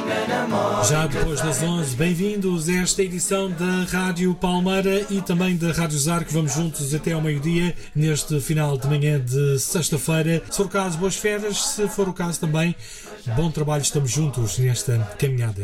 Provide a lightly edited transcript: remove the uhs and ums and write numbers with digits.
Já depois das 11, bem-vindos a esta edição da Rádio Palmeira e também da Rádio Zarco. Vamos juntos até ao meio-dia, neste final de manhã de sexta-feira. Se for o caso, boas férias. Se for o caso também, bom trabalho. Estamos juntos nesta caminhada.